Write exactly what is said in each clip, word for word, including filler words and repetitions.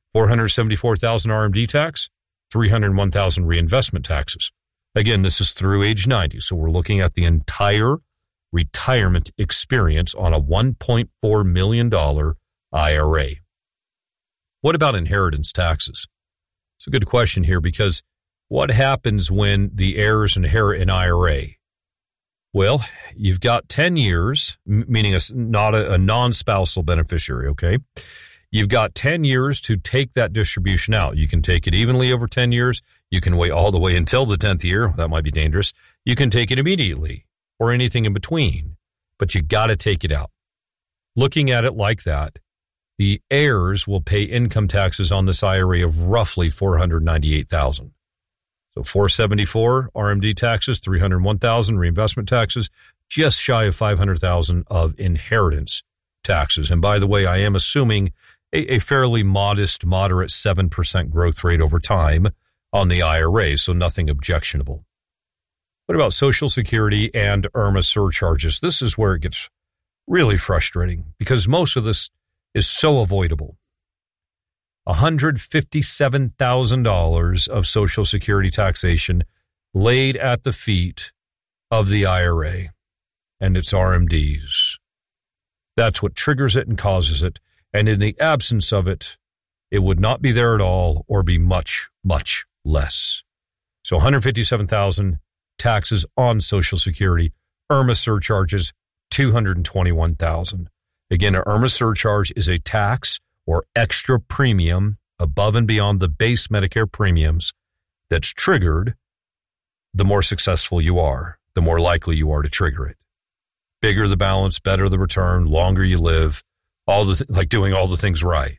four hundred seventy-four thousand dollars R M D tax, three hundred one thousand dollars reinvestment taxes. Again, this is through age ninety, so we're looking at the entire retirement experience on a one point four million dollars I R A. What about inheritance taxes? It's a good question here, because what happens when the heirs inherit an I R A? Well, you've got ten years, meaning a, not a, a non-spousal beneficiary, okay? You've got ten years to take that distribution out. You can take it evenly over ten years. You can wait all the way until the tenth year. That might be dangerous. You can take it immediately or anything in between, but you got to take it out. Looking at it like that, the heirs will pay income taxes on this I R A of roughly four hundred ninety-eight thousand dollars. So four hundred seventy-four R M D taxes, three hundred one thousand reinvestment taxes, just shy of five hundred thousand of inheritance taxes. And by the way, I am assuming a, a fairly modest, moderate seven percent growth rate over time on the I R A, so nothing objectionable. What about Social Security and IRMAA surcharges? This is where it gets really frustrating, because most of this is so avoidable. one hundred fifty-seven thousand dollars of Social Security taxation laid at the feet of the I R A and its R M Ds. That's what triggers it and causes it. And in the absence of it, it would not be there at all, or be much, much less. So one hundred fifty-seven thousand dollars taxes on Social Security, IRMAA surcharges, two hundred twenty-one thousand dollars. Again, an IRMAA surcharge is a tax or extra premium above and beyond the base Medicare premiums that's triggered the more successful you are, the more likely you are to trigger it. Bigger the balance, better the return, longer you live, all the th- like doing all the things right.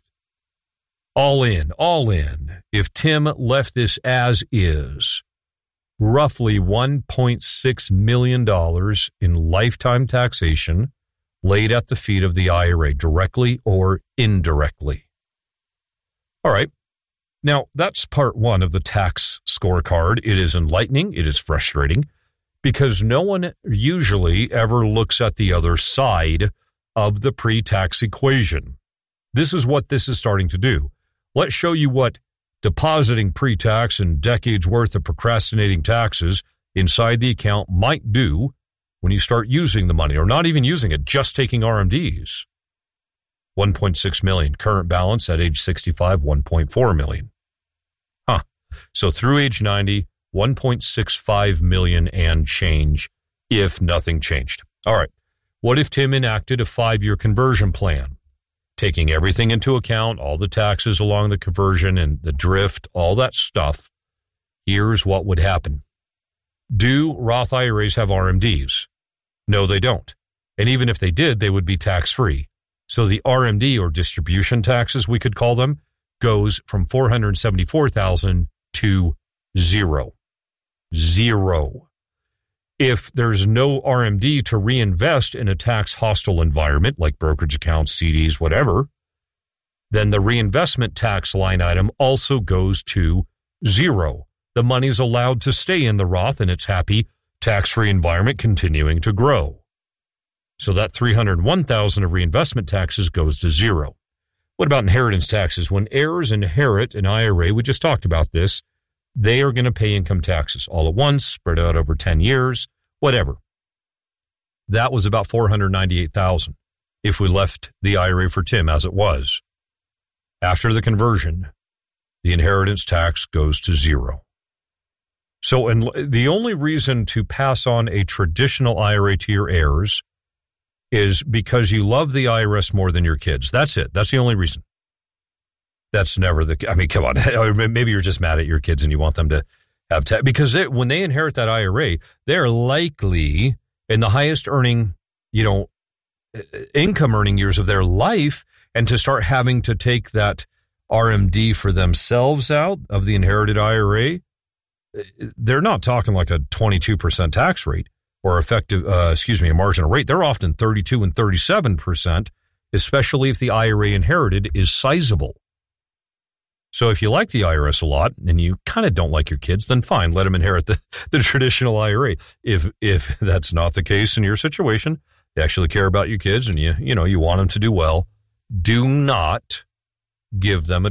All in, all in. If Tim left this as is, roughly one point six million dollars in lifetime taxation laid at the feet of the I R A, directly or indirectly. All right. Now, that's part one of the tax scorecard. It is enlightening. It is frustrating, because no one usually ever looks at the other side of the pre-tax equation. This is what this is starting to do. Let's show you what depositing pre-tax and decades worth of procrastinating taxes inside the account might do when you start using the money, or not even using it, just taking R M Ds. one point six million dollars. Current balance at age sixty-five, one point four million dollars. Huh. So through age ninety, one point six five million dollars and change if nothing changed. All right. What if Tim enacted a five-year conversion plan, taking everything into account, all the taxes along the conversion and the drift, all that stuff? Here's what would happen. Do Roth I R As have R M Ds? No, they don't. And even if they did, they would be tax-free. So the R M D, or distribution taxes, we could call them, goes from four hundred seventy-four thousand dollars to zero. Zero. If there's no R M D to reinvest in a tax-hostile environment, like brokerage accounts, C Ds, whatever, then the reinvestment tax line item also goes to zero. The money's allowed to stay in the Roth in its happy, tax-free environment, continuing to grow. So that three hundred one thousand dollars of reinvestment taxes goes to zero. What about inheritance taxes? When heirs inherit an I R A, we just talked about this, they are going to pay income taxes all at once, spread out over ten years, whatever. That was about four hundred ninety-eight thousand dollars if we left the I R A for Tim as it was. After the conversion, the inheritance tax goes to zero. So and the only reason to pass on a traditional I R A to your heirs is because you love the I R S more than your kids. That's it. That's the only reason. That's never the, I mean, come on. Maybe you're just mad at your kids and you want them to have tax. Because they, when they inherit that I R A, they're likely in the highest earning, you know, income earning years of their life, and to start having to take that R M D for themselves out of the inherited I R A, they're not talking like a twenty-two percent tax rate or effective, uh, excuse me, a marginal rate. They're often thirty-two and thirty-seven percent, especially if the I R A inherited is sizable. So if you like the I R S a lot and you kind of don't like your kids, then fine, let them inherit the, the traditional I R A. If if that's not the case in your situation, you actually care about your kids and you you know you want them to do well, do not give them a